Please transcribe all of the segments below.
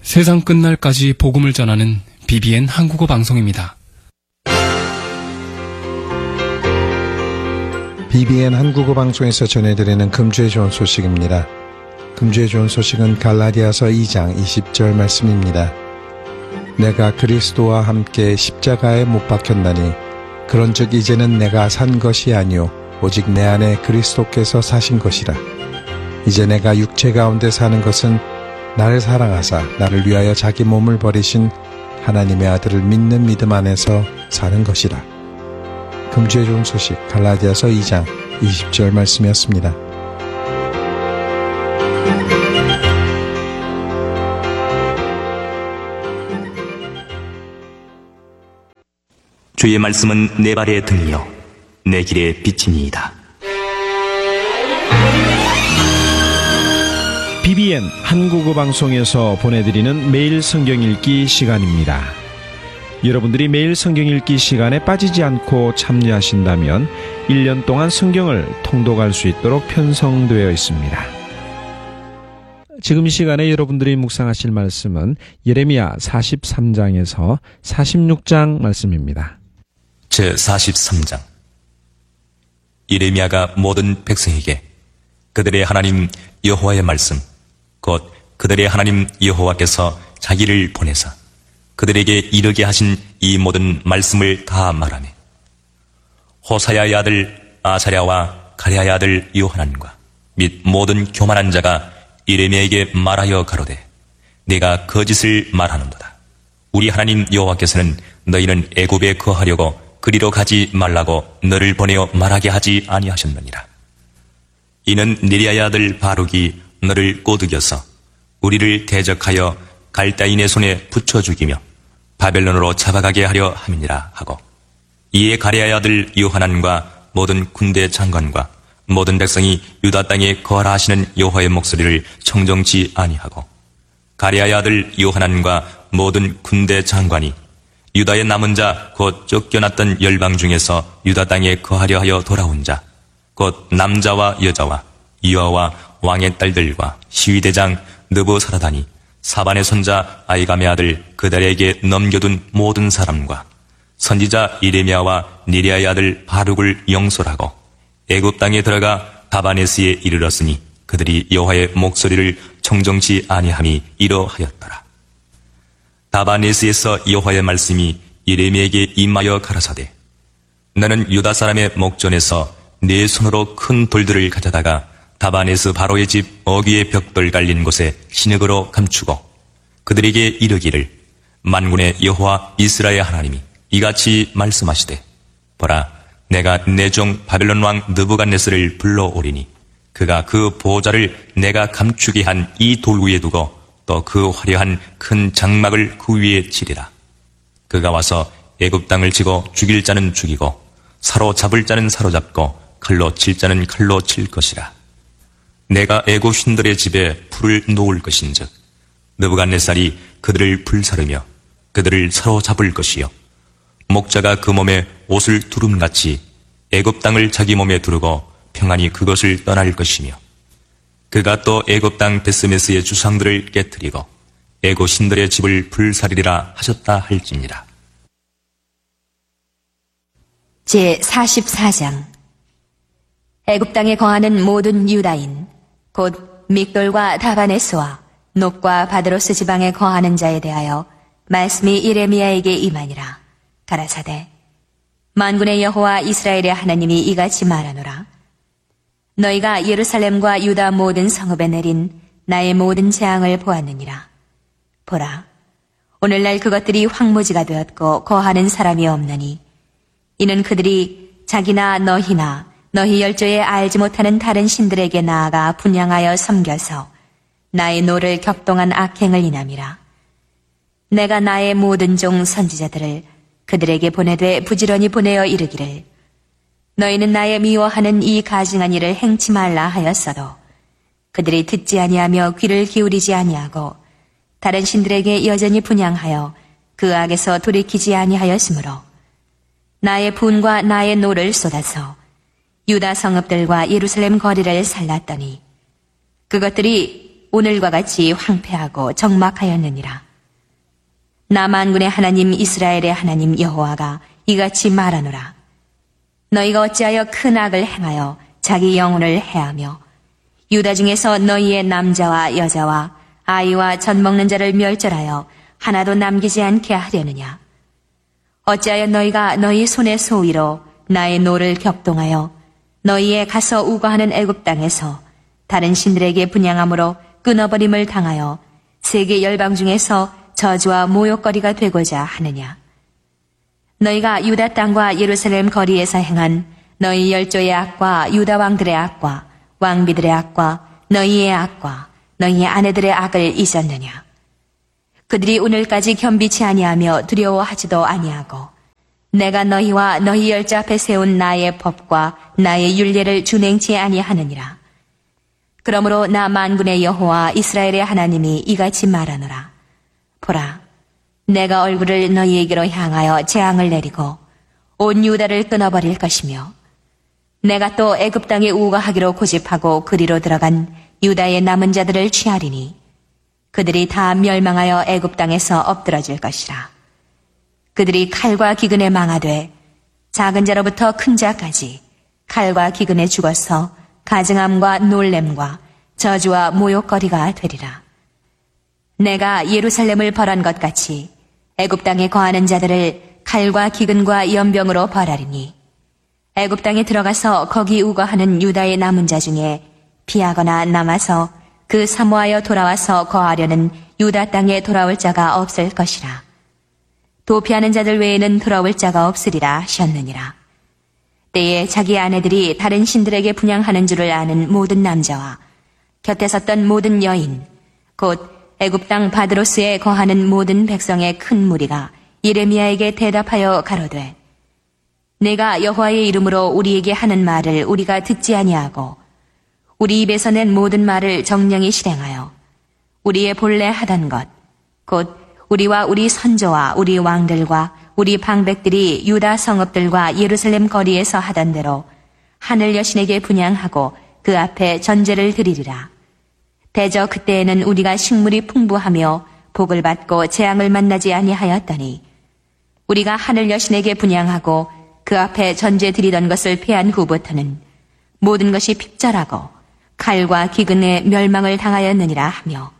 세상 끝날까지 복음을 전하는 BBN 한국어 방송입니다. BBN 한국어 방송에서 전해드리는 금주의 좋은 소식입니다. 금주의 좋은 소식은 갈라디아서 2장 20절 말씀입니다. 내가 그리스도와 함께 십자가에 못 박혔나니 그런즉 이제는 내가 산 것이 아니요 오직 내 안에 그리스도께서 사신 것이라. 이제 내가 육체 가운데 사는 것은 나를 사랑하사 나를 위하여 자기 몸을 버리신 하나님의 아들을 믿는 믿음 안에서 사는 것이라. 금주의 좋은 소식 갈라디아서 2장 20절 말씀이었습니다. 주의 말씀은 내 발의 등이요 내 길의 빛이니이다. BBN 한국어 방송에서 보내드리는 매일 성경 읽기 시간입니다. 여러분들이 매일 성경 읽기 시간에 빠지지 않고 참여하신다면 1년 동안 성경을 통독할 수 있도록 편성되어 있습니다. 지금 이 시간에 여러분들이 묵상하실 말씀은 예레미야 43장에서 46장 말씀입니다. 제43장. 예레미야가 모든 백성에게 그들의 하나님 여호와의 말씀, 곧 그들의 하나님 여호와께서 자기를 보내사 그들에게 이르게 하신 이 모든 말씀을 다 말하매, 호사야의 아들 아사랴와 가랴의 아들 요하난과 및 모든 교만한 자가 예레미야에게 말하여 가로되, 네가 거짓을 말하는도다. 우리 하나님 여호와께서는 너희는 애굽에 거하려고 그리로 가지 말라고 너를 보내어 말하게 하지 아니하셨느니라. 이는 네리야의 아들 바룩이 너를 꼬드겨서 우리를 대적하여 갈대인의 손에 붙여 죽이며 바벨론으로 잡아가게 하려 함이니라 하고, 이에 가랴의 아들 요하난과 모든 군대 장관과 모든 백성이 유다 땅에 거하라 하시는 여호와의 목소리를 청정치 아니하고, 가랴의 아들 요하난과 모든 군대 장관이 유다의 남은 자 곧 쫓겨났던 열방 중에서 유다 땅에 거하려 하여 돌아온 자 곧 남자와 여자와 이와와 왕의 딸들과 시위대장 느부사라다니 사반의 손자 아이감의 아들 그달에게 넘겨둔 모든 사람과 선지자 이레미야와 니리야의 아들 바룩을 영솔하고 애굽 땅에 들어가 다바네스에 이르렀으니 그들이 여호와의 목소리를 청정치 아니함이 이러하였더라. 다바네스에서 여호와의 말씀이 예레미야에게 임하여 가라사대, 너는 유다 사람의 목전에서 네 손으로 큰 돌들을 가져다가 다바네스 바로의 집 어귀의 벽돌 갈린 곳에 진흙으로 감추고 그들에게 이르기를, 만군의 여호와 이스라엘 하나님이 이같이 말씀하시되, 보라, 내가 내 종 바벨론 왕 느부갓네살을 불러오리니 그가 그 보호자를 내가 감추게 한 이 돌 위에 두고 또 그 화려한 큰 장막을 그 위에 치리라. 그가 와서 애굽 땅을 치고 죽일 자는 죽이고 사로잡을 자는 사로잡고 칼로 칠 자는 칼로 칠 것이라. 내가 애굽 신들의 집에 불을 놓을 것인즉 느부갓네살이 그들을 불사르며 그들을 사로잡을 것이요, 목자가 그 몸에 옷을 두름같이 애굽 땅을 자기 몸에 두르고 평안히 그것을 떠날 것이며, 그가 또 애굽 땅 베스메스의 주상들을 깨뜨리고 애굽 신들의 집을 불사리리라 하셨다 할지니라. 제44장. 애굽 땅에 거하는 모든 유다인 곧 믹돌과 다바네스와 놉과 바드로스 지방에 거하는 자에 대하여 말씀이 예레미야에게 임하니라. 가라사대, 만군의 여호와 이스라엘의 하나님이 이같이 말하노라. 너희가 예루살렘과 유다 모든 성읍에 내린 나의 모든 재앙을 보았느니라. 보라, 오늘날 그것들이 황무지가 되었고 거하는 사람이 없나니, 이는 그들이 자기나 너희나 너희 열조에 알지 못하는 다른 신들에게 나아가 분향하여 섬겨서 나의 노를 격동한 악행을 인함이라. 내가 나의 모든 종 선지자들을 그들에게 보내되 부지런히 보내어 이르기를, 너희는 나의 미워하는 이 가증한 일을 행치 말라 하였어도 그들이 듣지 아니하며 귀를 기울이지 아니하고 다른 신들에게 여전히 분향하여 그 악에서 돌이키지 아니하였으므로 나의 분과 나의 노를 쏟아서 유다 성읍들과 예루살렘 거리를 살랐더니 그것들이 오늘과 같이 황폐하고 적막하였느니라. 나 만군의 하나님 이스라엘의 하나님 여호와가 이같이 말하노라. 너희가 어찌하여 큰 악을 행하여 자기 영혼을 해하며 유다 중에서 너희의 남자와 여자와 아이와 젖 먹는 자를 멸절하여 하나도 남기지 않게 하려느냐. 어찌하여 너희가 너희 손의 소위로 나의 노를 격동하여 너희의 가서 우거하는 애굽 땅에서 다른 신들에게 분향함으로 끊어버림을 당하여 세계 열방 중에서 저주와 모욕거리가 되고자 하느냐. 너희가 유다 땅과 예루살렘 거리에서 행한 너희 열조의 악과 유다 왕들의 악과 왕비들의 악과 너희의 악과 너희의 아내들의 악을 잊었느냐. 그들이 오늘까지 겸비치 아니하며 두려워하지도 아니하고 내가 너희와 너희 열조 앞에 세운 나의 법과 나의 율례를 준행치 아니하느니라. 그러므로 나 만군의 여호와 이스라엘의 하나님이 이같이 말하노라. 보라, 내가 얼굴을 너희에게로 향하여 재앙을 내리고 온 유다를 끊어버릴 것이며 내가 또 애굽 땅에 우거하기로 고집하고 그리로 들어간 유다의 남은 자들을 취하리니 그들이 다 멸망하여 애굽 땅에서 엎드러질 것이라. 그들이 칼과 기근에 망하되 작은 자로부터 큰 자까지 칼과 기근에 죽어서 가증함과 놀램과 저주와 모욕거리가 되리라. 내가 예루살렘을 벌한 것 같이 애굽 땅에 거하는 자들을 칼과 기근과 연병으로 벌하리니 애굽 땅에 들어가서 거기 우거하는 유다의 남은 자 중에 피하거나 남아서 그 사모하여 돌아와서 거하려는 유다 땅에 돌아올 자가 없을 것이라. 도피하는 자들 외에는 돌아올 자가 없으리라 하셨느니라. 때에 자기 아내들이 다른 신들에게 분향하는 줄을 아는 모든 남자와 곁에 섰던 모든 여인, 곧 애굽 땅 바드로스에 거하는 모든 백성의 큰 무리가 예레미야에게 대답하여 가로되, 내가 여호와의 이름으로 우리에게 하는 말을 우리가 듣지 아니하고 우리 입에서 낸 모든 말을 정령히 실행하여 우리의 본래 하던 것, 곧 우리와 우리 선조와 우리 왕들과 우리 방백들이 유다 성읍들과 예루살렘 거리에서 하던 대로 하늘 여신에게 분향하고 그 앞에 전제를 드리리라. 대저 그때에는 우리가 식물이 풍부하며 복을 받고 재앙을 만나지 아니하였더니 우리가 하늘 여신에게 분향하고 그 앞에 전제 드리던 것을 패한 후부터는 모든 것이 핍절하고 칼과 기근에 멸망을 당하였느니라 하며,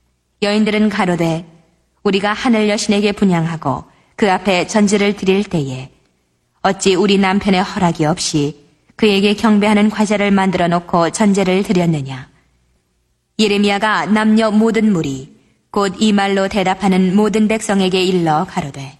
여인들은 가로되 우리가 하늘 여신에게 분향하고 그 앞에 전제를 드릴 때에 어찌 우리 남편의 허락이 없이 그에게 경배하는 과자를 만들어 놓고 전제를 드렸느냐. 예레미야가 남녀 모든 무리 곧 이 말로 대답하는 모든 백성에게 일러 가로되,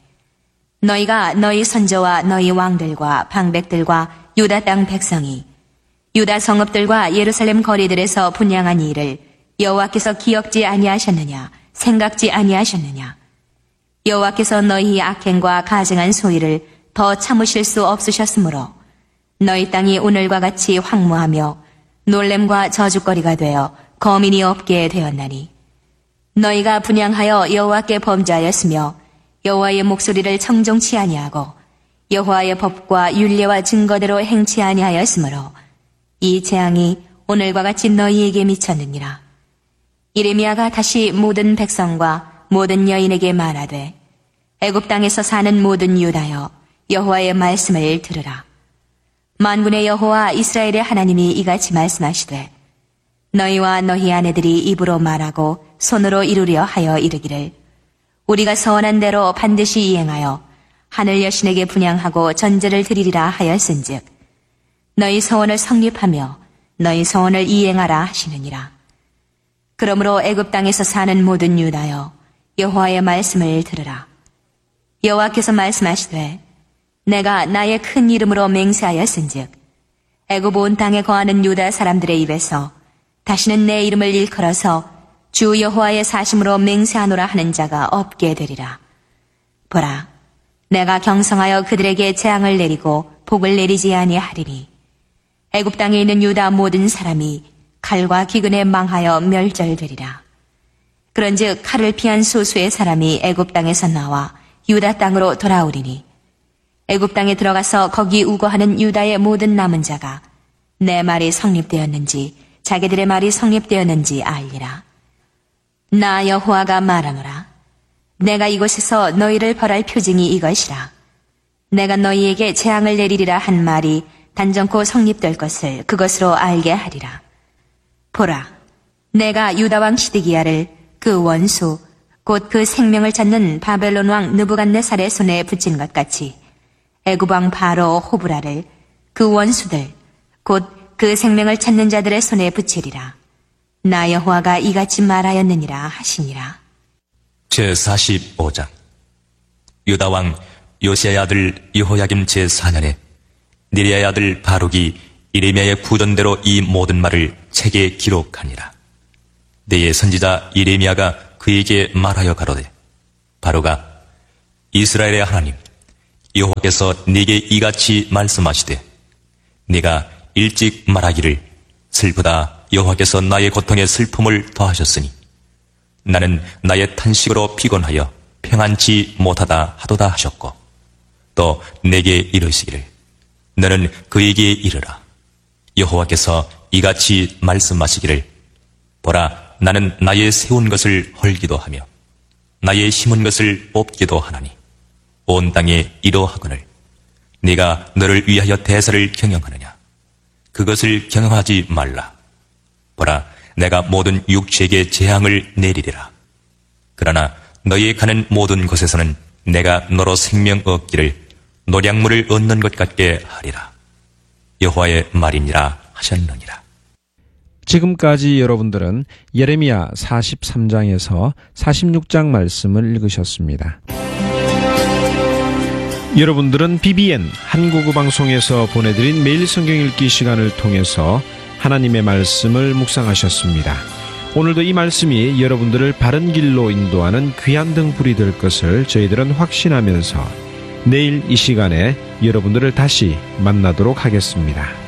너희가 너희 선조와 너희 왕들과 방백들과 유다 땅 백성이 유다 성읍들과 예루살렘 거리들에서 분향한 일을 여호와께서 기억지 아니하셨느냐, 생각지 아니하셨느냐. 여호와께서 너희 악행과 가증한 소리를 더 참으실 수 없으셨으므로 너희 땅이 오늘과 같이 황무하며 놀램과 저주거리가 되어 거민이 없게 되었나니, 너희가 분향하여 여호와께 범죄하였으며 여호와의 목소리를 청종치 아니하고 여호와의 법과 율례와 증거대로 행치 아니하였으므로 이 재앙이 오늘과 같이 너희에게 미쳤느니라. 예레미야가 다시 모든 백성과 모든 여인에게 말하되, 애굽 땅에서 사는 모든 유다여, 여호와의 말씀을 들으라. 만군의 여호와 이스라엘의 하나님이 이같이 말씀하시되, 너희와 너희 아내들이 입으로 말하고 손으로 이루려 하여 이르기를, 우리가 서원한 대로 반드시 이행하여 하늘 여신에게 분향하고 전제를 드리리라 하였은즉 너희 서원을 성립하며 너희 서원을 이행하라 하시느니라. 그러므로 애굽 땅에서 사는 모든 유다여, 여호와의 말씀을 들으라. 여호와께서 말씀하시되, 내가 나의 큰 이름으로 맹세하였은즉 애굽 온 땅에 거하는 유다 사람들의 입에서 다시는 내 이름을 일컬어서 주 여호와의 사심으로 맹세하노라 하는 자가 없게 되리라. 보라, 내가 경성하여 그들에게 재앙을 내리고 복을 내리지 아니하리니 애굽 땅에 있는 유다 모든 사람이 칼과 기근에 망하여 멸절되리라. 그런즉 칼을 피한 소수의 사람이 애굽 땅에서 나와 유다 땅으로 돌아오리니 애굽 땅에 들어가서 거기 우거하는 유다의 모든 남은 자가 내 말이 성립되었는지 자기들의 말이 성립되었는지 알리라. 나 여호와가 말하노라. 내가 이곳에서 너희를 벌할 표징이 이것이라. 내가 너희에게 재앙을 내리리라 한 말이 단정코 성립될 것을 그것으로 알게 하리라. 보라, 내가 유다왕 시드기야를 그 원수, 곧 그 생명을 찾는 바벨론 왕 느부갓네살의 손에 붙인 것 같이 애굽왕 바로 호브라를 그 원수들, 곧 그 생명을 찾는 자들의 손에 붙이리라. 나 여호와가 이같이 말하였느니라 하시니라. 제45장 유다왕 요시야의 아들 여호야김 제4년에 니리야의 아들 바룩이 이레미야의 부전대로 이 모든 말을 책에 기록하니라. 내의 선지자 이레미야가 그에게 말하여 가로되, 바룩아, 이스라엘의 하나님 여호와께서 네게 이같이 말씀하시되, 네가 일찍 말하기를 슬프다, 여호와께서 나의 고통에 슬픔을 더하셨으니 나는 나의 탄식으로 피곤하여 평안치 못하다 하도다 하셨고, 또 내게 이르시기를 너는 그에게 이르라. 여호와께서 이같이 말씀하시기를 보라, 나는 나의 세운 것을 헐기도 하며 나의 심은 것을 뽑기도 하나니 온 땅에 이러하거늘 네가 너를 위하여 대사를 경영하느냐? 그것을 경영하지 말라. 보라, 내가 모든 육체에게 재앙을 내리리라. 그러나 너희 가는 모든 곳에서는 내가 너로 생명 얻기를 노량물을 얻는 것 같게 하리라. 여호와의 말이니라 하셨느니라. 지금까지 여러분들은 예레미야 43장에서 46장 말씀을 읽으셨습니다. 여러분들은 BBN 한국어 방송에서 보내드린 매일 성경 읽기 시간을 통해서 하나님의 말씀을 묵상하셨습니다. 오늘도 이 말씀이 여러분들을 바른 길로 인도하는 귀한 등불이 될 것을 저희들은 확신하면서 내일 이 시간에 여러분들을 다시 만나도록 하겠습니다.